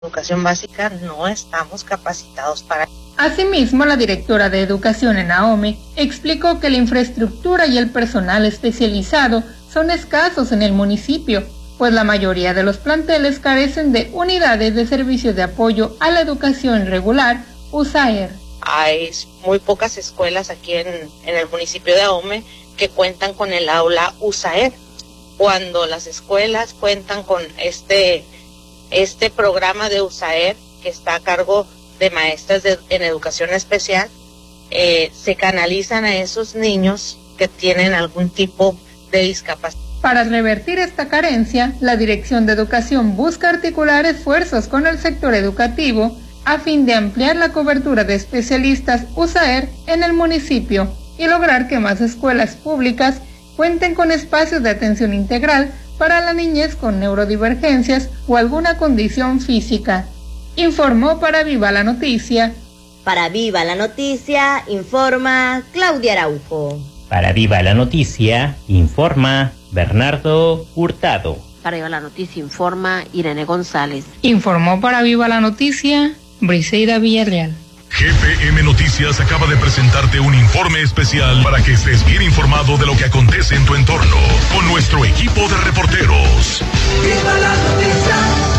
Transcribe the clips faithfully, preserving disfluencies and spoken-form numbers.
educación básica no estamos capacitados para. Asimismo, la directora de Educación en AOME explicó que la infraestructura y el personal especializado son escasos en el municipio, pues la mayoría de los planteles carecen de unidades de servicios de apoyo a la educación regular, U S A E R. Hay muy pocas escuelas aquí en, en el municipio de AOME que cuentan con el aula U S A E R. Cuando las escuelas cuentan con este, este programa de U S A E R, que está a cargo de maestras de, en educación especial, eh, se canalizan a esos niños que tienen algún tipo de discapacidad. Para revertir esta carencia, la Dirección de Educación busca articular esfuerzos con el sector educativo a fin de ampliar la cobertura de especialistas U S A E R en el municipio y lograr que más escuelas públicas cuenten con espacios de atención integral para la niñez con neurodivergencias o alguna condición física. Informó para Viva la Noticia. Para Viva la Noticia, informa Claudia Araujo. Para Viva la Noticia, informa Bernardo Hurtado. Para Viva la Noticia, informa Irene González. Informó para Viva la Noticia Briseida Villarreal. G P M Noticias acaba de presentarte un informe especial para que estés bien informado de lo que acontece en tu entorno con nuestro equipo de reporteros. ¡Viva la noticia!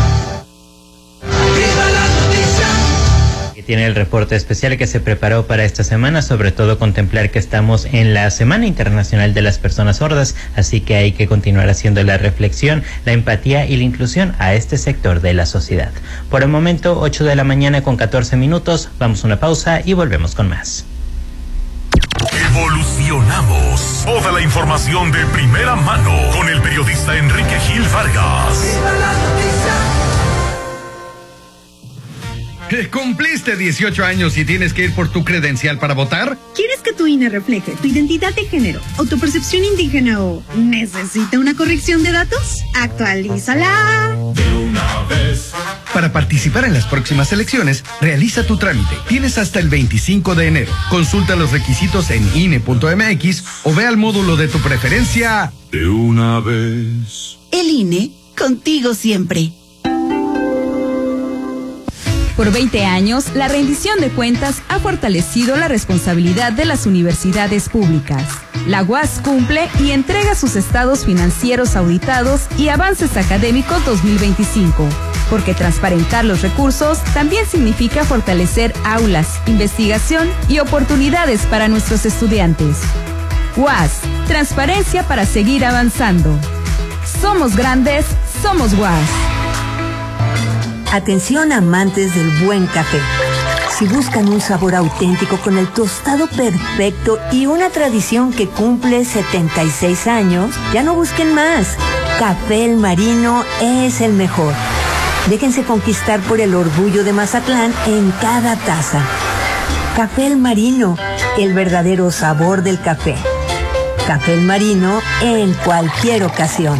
¡Viva la noticia! Tiene el reporte especial que se preparó para esta semana, sobre todo contemplar que estamos en la Semana Internacional de las Personas Sordas, así que hay que continuar haciendo la reflexión, la empatía y la inclusión a este sector de la sociedad. Por el momento, ocho de la mañana con catorce minutos, vamos a una pausa y volvemos con más. Evolucionamos. Toda la información de primera mano con el periodista Enrique Gil Vargas. ¡Viva la noticia! ¿Cumpliste dieciocho años y tienes que ir por tu credencial para votar? ¿Quieres que tu I N E refleje tu identidad de género, autopercepción indígena o necesita una corrección de datos? ¡Actualízala! De una vez. Para participar en las próximas elecciones, realiza tu trámite. Tienes hasta el veinticinco de enero. Consulta los requisitos en I N E punto M X o ve al módulo de tu preferencia. De una vez. El I N E, contigo siempre. Por veinte años, la rendición de cuentas ha fortalecido la responsabilidad de las universidades públicas. La U A S cumple y entrega sus estados financieros auditados y avances académicos dos mil veinticinco, porque transparentar los recursos también significa fortalecer aulas, investigación y oportunidades para nuestros estudiantes. U A S, transparencia para seguir avanzando. Somos grandes, somos U A S. Atención amantes del buen café. Si buscan un sabor auténtico con el tostado perfecto y una tradición que cumple setenta y seis años, ya no busquen más. Café El Marino es el mejor. Déjense conquistar por el orgullo de Mazatlán en cada taza. Café El Marino, el verdadero sabor del café. Café El Marino en cualquier ocasión.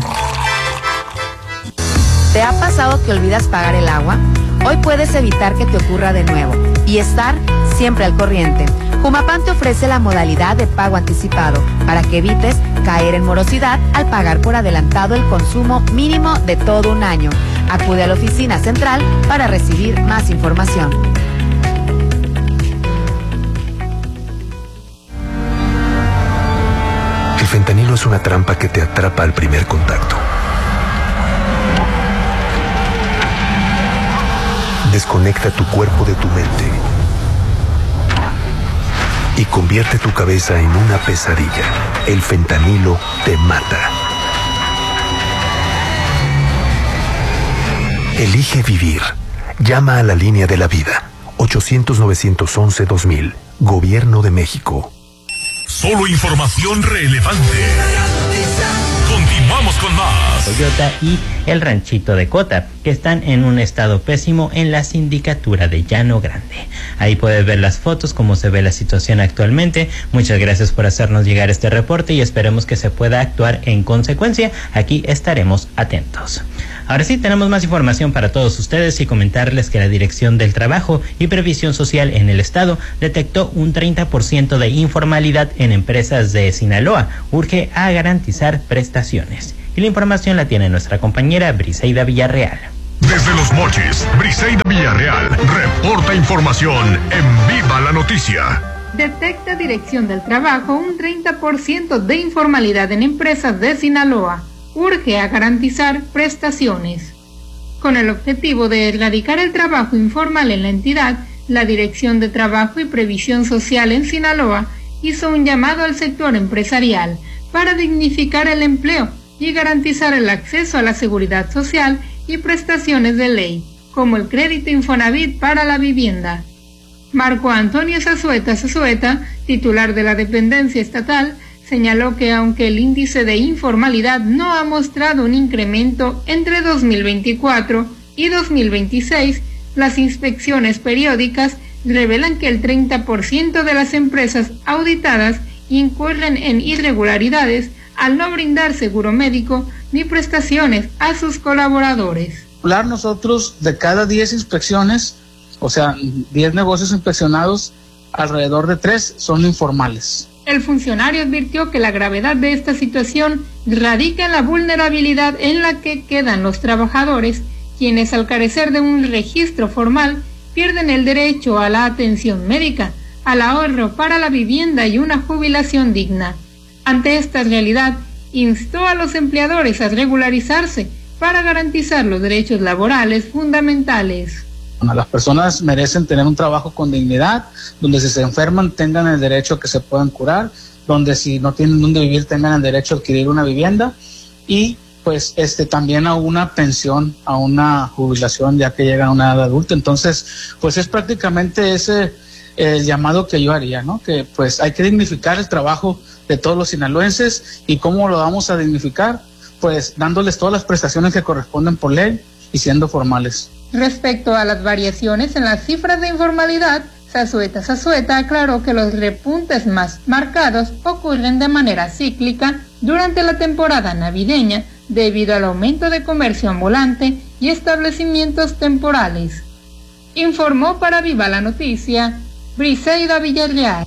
¿Te ha pasado que olvidas pagar el agua? Hoy puedes evitar que te ocurra de nuevo y estar siempre al corriente. Humapan te ofrece la modalidad de pago anticipado para que evites caer en morosidad al pagar por adelantado el consumo mínimo de todo un año. Acude a la oficina central para recibir más información. El fentanilo es una trampa que te atrapa al primer contacto. Desconecta tu cuerpo de tu mente y convierte tu cabeza en una pesadilla. El fentanilo te mata. Elige vivir. Llama a la línea de la vida. ochocientos, novecientos once, dos mil. Gobierno de México. Solo información relevante. Continuamos con más. Toyota y el Ranchito de Cota, que están en un estado pésimo en la sindicatura de Llano Grande. Ahí puedes ver las fotos, cómo se ve la situación actualmente. Muchas gracias por hacernos llegar este reporte y esperemos que se pueda actuar en consecuencia. Aquí estaremos atentos. Ahora sí, tenemos más información para todos ustedes y comentarles que la Dirección del Trabajo y Previsión Social en el estado detectó un treinta por ciento de informalidad en empresas de Sinaloa. Urge a garantizar prestaciones. Y la información la tiene nuestra compañera Briseida Villarreal. Desde Los Mochis, Briseida Villarreal reporta información en Viva la Noticia. Detecta Dirección del Trabajo un treinta por ciento de informalidad en empresas de Sinaloa. Urge a garantizar prestaciones. Con el objetivo de erradicar el trabajo informal en la entidad, la Dirección de Trabajo y Previsión Social en Sinaloa hizo un llamado al sector empresarial para dignificar el empleo y garantizar el acceso a la seguridad social y prestaciones de ley, como el crédito Infonavit para la vivienda. Marco Antonio Zazueta Zazueta, titular de la dependencia estatal, señaló que aunque el índice de informalidad no ha mostrado un incremento entre dos mil veinticuatro y dos mil veintiséis, las inspecciones periódicas revelan que el treinta por ciento de las empresas auditadas incurren en irregularidades al no brindar seguro médico ni prestaciones a sus colaboradores. Nosotros, de cada diez inspecciones, o sea, diez negocios inspeccionados, alrededor de tres son informales. El funcionario advirtió que la gravedad de esta situación radica en la vulnerabilidad en la que quedan los trabajadores, quienes al carecer de un registro formal pierden el derecho a la atención médica, al ahorro para la vivienda y una jubilación digna. Ante esta realidad, instó a los empleadores a regularizarse para garantizar los derechos laborales fundamentales. Las personas merecen tener un trabajo con dignidad, donde si se enferman tengan el derecho a que se puedan curar, donde si no tienen dónde vivir tengan el derecho a adquirir una vivienda y pues este también a una pensión, a una jubilación ya que llegan a una edad adulta. Entonces, pues es prácticamente ese el llamado que yo haría, ¿no? Que pues hay que dignificar el trabajo de todos los sinaloenses. ¿Y cómo lo vamos a dignificar? Pues dándoles todas las prestaciones que corresponden por ley y siendo formales. Respecto a las variaciones en las cifras de informalidad, Zazueta Zazueta aclaró que los repuntes más marcados ocurren de manera cíclica durante la temporada navideña debido al aumento de comercio ambulante y establecimientos temporales. Informó para Viva la Noticia, Briseida Villarreal.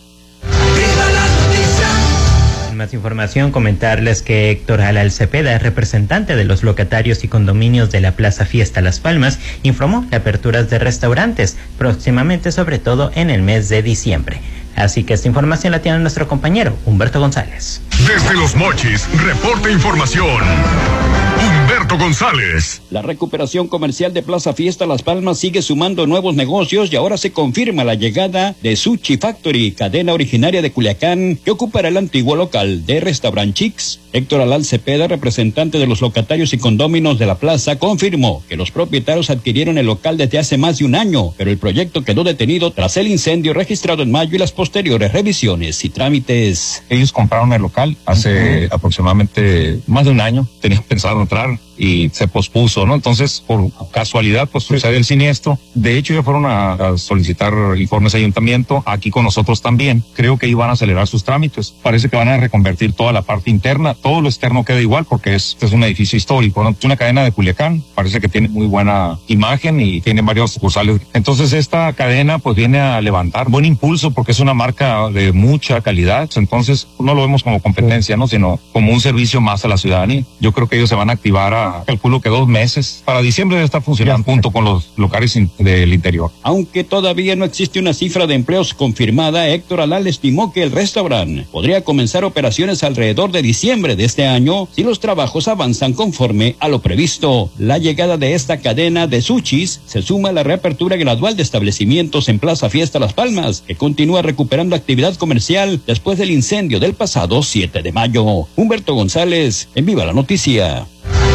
En más información, comentarles que Héctor Alal Cepeda, representante de los locatarios y condominios de la Plaza Fiesta Las Palmas, informó que aperturas de restaurantes próximamente, sobre todo en el mes de diciembre. Así que esta información la tiene nuestro compañero Humberto González. Desde Los Mochis, reporta información Humberto González. La recuperación comercial de Plaza Fiesta Las Palmas sigue sumando nuevos negocios y ahora se confirma la llegada de Sushi Factory, cadena originaria de Culiacán, que ocupará el antiguo local de Restaurant Chicks. Héctor Alal Cepeda, representante de los locatarios y condóminos de la plaza, confirmó que los propietarios adquirieron el local desde hace más de un año, pero el proyecto quedó detenido tras el incendio registrado en mayo y las posteriores revisiones y trámites. Ellos compraron el local hace uh-huh. aproximadamente más de un año, tenían pensado entrar y se pospuso, ¿no? Entonces, por casualidad, pues sucede el siniestro. De hecho, ya fueron a, a solicitar informes de ayuntamiento, aquí con nosotros también. Creo que iban a acelerar sus trámites. Parece que van a reconvertir toda la parte interna. Todo lo externo queda igual porque es, es un edificio histórico, ¿no? Es una cadena de Culiacán. Parece que tiene muy buena imagen y tiene varios sucursales. Entonces, esta cadena pues viene a levantar buen impulso porque es una marca de mucha calidad. Entonces, no lo vemos como competencia, ¿no? Sino como un servicio más a la ciudadanía. Yo creo que ellos se van a activar a calculo que dos meses. Para diciembre debe estar funcionando junto con los locales in- del interior. Aunque todavía no existe una cifra de empleos confirmada, Héctor Alal estimó que el restaurante podría comenzar operaciones alrededor de diciembre de este año si los trabajos avanzan conforme a lo previsto. La llegada de esta cadena de sushis se suma a la reapertura gradual de establecimientos en Plaza Fiesta Las Palmas, que continúa recuperando actividad comercial después del incendio del pasado siete de mayo. Humberto González, en Viva la Noticia.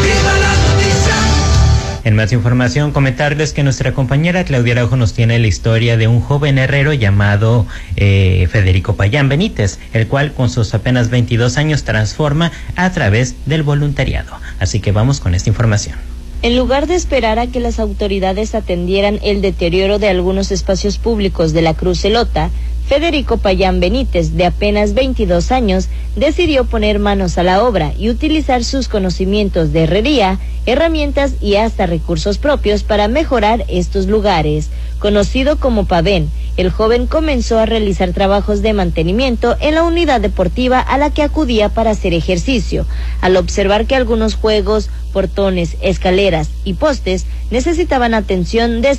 En más información, comentarles que nuestra compañera Claudia Araujo nos tiene la historia de un joven herrero llamado eh, Federico Payán Benítez, el cual con sus apenas veintidós años transforma a través del voluntariado. Así que vamos con esta información. En lugar de esperar a que las autoridades atendieran el deterioro de algunos espacios públicos de la Cruz Elota, Federico Payán Benítez, de apenas veintidós años, decidió poner manos a la obra y utilizar sus conocimientos de herrería, herramientas y hasta recursos propios para mejorar estos lugares. Conocido como Pavén, el joven comenzó a realizar trabajos de mantenimiento en la unidad deportiva a la que acudía para hacer ejercicio. Al observar que algunos juegos, portones, escaleras y postes necesitaban atención,